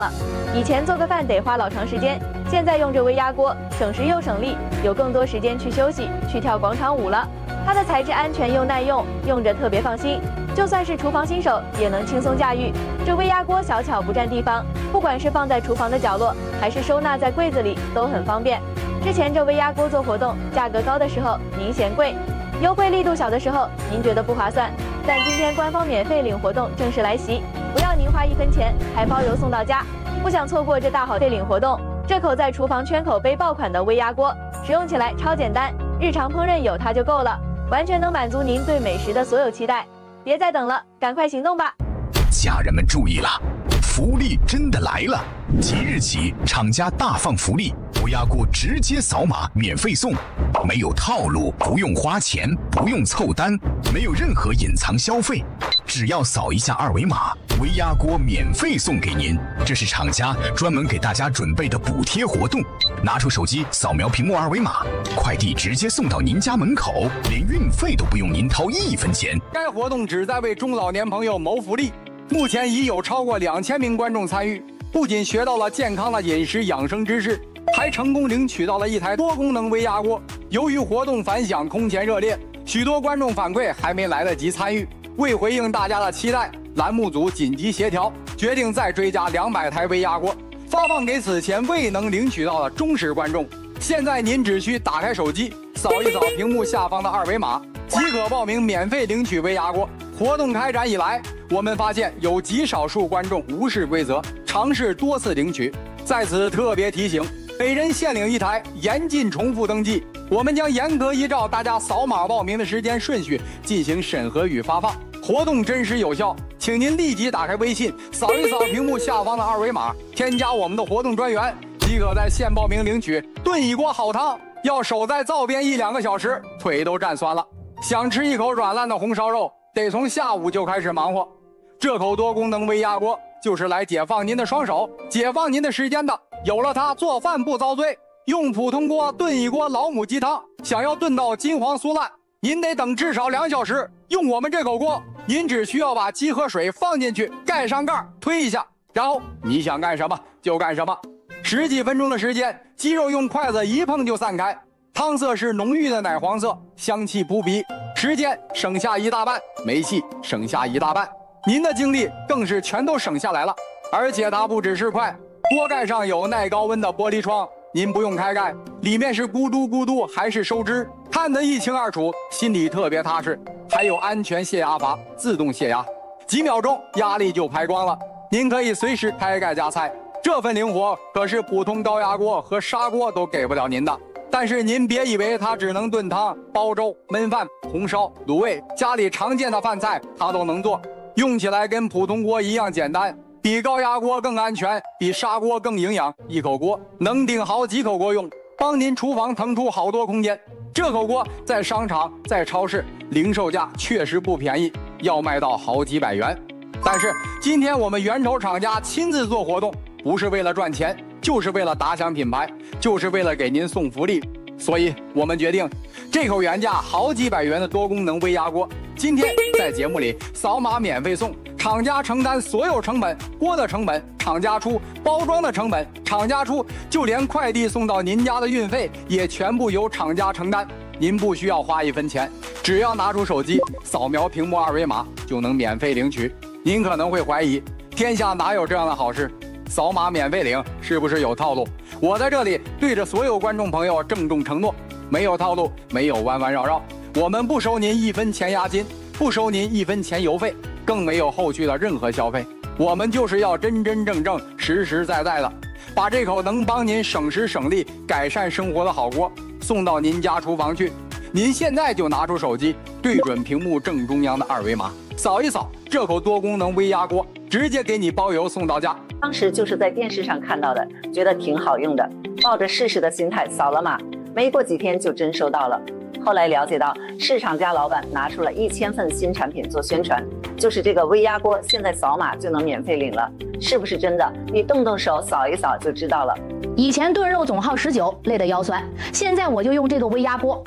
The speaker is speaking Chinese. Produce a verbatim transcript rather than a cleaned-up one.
以前做个饭得花老长时间，现在用这微压锅，省时又省力，有更多时间去休息，去跳广场舞了。它的材质安全又耐用，用着特别放心，就算是厨房新手也能轻松驾驭。这微压锅小巧不占地方，不管是放在厨房的角落，还是收纳在柜子里，都很方便。之前这微压锅做活动，价格高的时候您嫌贵，优惠力度小的时候您觉得不划算，但今天官方免费领活动正式来袭，不要您花一分钱，还包邮送到家。不想错过这大好费领活动，这口在厨房圈口杯爆款的微压锅，使用起来超简单，日常烹饪有它就够了，完全能满足您对美食的所有期待。别再等了，赶快行动吧！ 家人们注意了，福利真的来了！即日起，厂家大放福利，微压锅直接扫码免费送，没有套路，不用花钱，不用凑单，没有任何隐藏消费，只要扫一下二维码，微压锅免费送给您。这是厂家专门给大家准备的补贴活动，拿出手机扫描屏幕二维码，快递直接送到您家门口，连运费都不用您掏一分钱。 该活动旨在为中老年朋友谋福利，目前已有超过两千名观众参与，不仅学到了健康的饮食养生知识，还成功领取到了一台多功能微压锅。由于活动反响空前热烈，许多观众反馈还没来得及参与。为回应大家的期待，栏目组紧急协调，决定再追加两百台微压锅，发放给此前未能领取到的忠实观众。现在您只需打开手机，扫一扫屏幕下方的二维码，即可报名免费领取微压锅。活动开展以来，我们发现有极少数观众无视规则，尝试多次领取。在此特别提醒，每人限领一台，严禁重复登记。我们将严格依照大家扫码报名的时间顺序进行审核与发放，活动真实有效。请您立即打开微信，扫一扫屏幕下方的二维码，添加我们的活动专员，即可在线报名领取炖一锅好汤。要守在灶边一两个小时，腿都站酸了。想吃一口软烂的红烧肉，得从下午就开始忙活。这口多功能微压锅就是来解放您的双手，解放您的时间的。有了它，做饭不遭罪。用普通锅炖一锅老母鸡汤，想要炖到金黄酥烂，您得等至少两小时。用我们这口锅，您只需要把鸡和水放进去，盖上盖，推一下，然后你想干什么就干什么。十几分钟的时间，鸡肉用筷子一碰就散开，汤色是浓郁的奶黄色，香气扑鼻，时间省下一大半，煤气省下一大半，您的精力更是全都省下来了。而且它不只是快，锅盖上有耐高温的玻璃窗，您不用开盖，里面是咕嘟咕嘟还是收汁，看得一清二楚，心里特别踏实。还有安全泄压阀，自动泄压，几秒钟压力就排光了，您可以随时开盖加菜。这份灵活可是普通高压锅和砂锅都给不了您的。但是您别以为它只能炖汤、煲粥、焖饭、红烧、卤味，家里常见的饭菜它都能做，用起来跟普通锅一样简单，比高压锅更安全，比砂锅更营养。一口锅能顶好几口锅用，帮您厨房腾出好多空间。这口锅在商场、在超市零售价确实不便宜，要卖到好几百元。但是今天我们源头厂家亲自做活动，不是为了赚钱，就是为了打响品牌，就是为了给您送福利。所以我们决定，这口原价好几百元的多功能微压锅，今天在节目里扫码免费送，厂家承担所有成本，锅的成本厂家出，包装的成本厂家出，就连快递送到您家的运费也全部由厂家承担。您不需要花一分钱，只要拿出手机扫描屏幕二维码就能免费领取。您可能会怀疑，天下哪有这样的好事？扫码免费领是不是有套路？我在这里对着所有观众朋友郑重承诺，没有套路，没有弯弯绕绕，我们不收您一分钱押金，不收您一分钱邮费，更没有后续的任何消费。我们就是要真真正正实实在在的把这口能帮您省时省力改善生活的好锅送到您家厨房去。您现在就拿出手机，对准屏幕正中央的二维码，扫一扫，这口多功能微压锅直接给你包邮送到家。 当时就是在电视上看到的，觉得挺好用的，抱着试试的心态扫了码，没过几天就真收到了。后来了解到，市场家老板拿出了一千份新产品做宣传，就是这个微压锅，现在扫码就能免费领了，是不是真的？你动动手扫一扫就知道了。 以前炖肉总耗十九，累得腰酸，现在我就用这个微压锅，